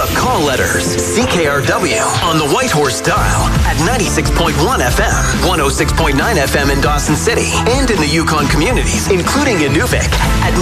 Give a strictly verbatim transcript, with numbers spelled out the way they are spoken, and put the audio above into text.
the call letters. C K R W on the Whitehorse dial at ninety-six point one F M, one oh six point nine F M in Dawson City, and in the Yukon communities, including Inuvik, at